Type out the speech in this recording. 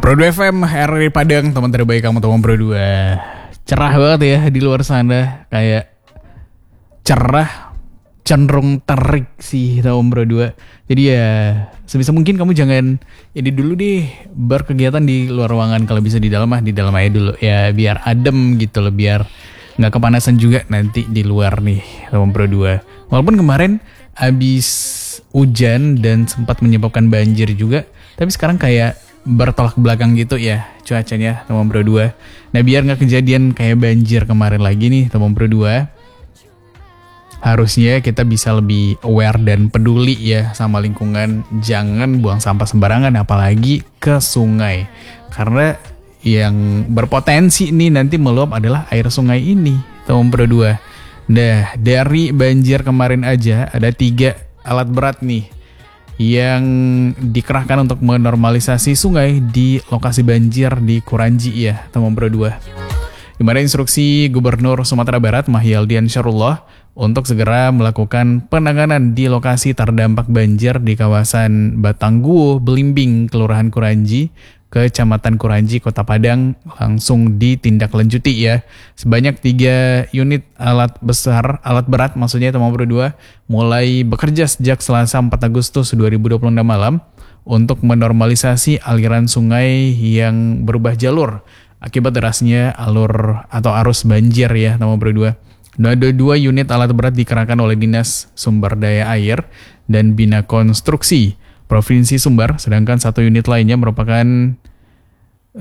Pro 2 FM, RRI Padang, teman terbaik kamu teman Pro 2. Cerah banget ya di luar sana, kayak cerah, cenderung terik sih teman Pro 2. Jadi ya sebisa mungkin kamu jangan ini dulu deh berkegiatan di luar ruangan, kalau bisa di dalam aja dulu ya, biar adem gitu loh, biar nggak kepanasan juga nanti di luar nih teman Pro 2. Walaupun kemarin abis hujan dan sempat menyebabkan banjir juga, tapi sekarang kayak bertolak belakang gitu ya cuacanya teman Pro 2. Nah biar gak kejadian kayak banjir kemarin lagi nih teman Pro 2, harusnya kita bisa lebih aware dan peduli ya sama lingkungan. Jangan buang sampah sembarangan, apalagi ke sungai, karena yang berpotensi nih nanti meluap adalah air sungai ini teman Pro 2. Nah dari banjir kemarin aja ada 3 alat berat nih yang dikerahkan untuk menormalisasi sungai di lokasi banjir di Kuranji ya teman Pro 2. Di mana instruksi Gubernur Sumatera Barat Mahyaldi Ansarullah untuk segera melakukan penanganan di lokasi terdampak banjir di kawasan Batangguo, Belimbing, Kelurahan Kuranji, Kecamatan Kuranji, Kota Padang, langsung ditindaklanjuti ya. Sebanyak 3 unit alat berat maksudnya teman Pro 2 mulai bekerja sejak Selasa 4 Agustus 2026 malam untuk menormalisasi aliran sungai yang berubah jalur akibat derasnya alur atau arus banjir ya teman Pro 2. Ada 2 unit alat berat dikerahkan oleh Dinas Sumber Daya Air dan Bina Konstruksi Provinsi Sumbar, sedangkan 1 unit lainnya merupakan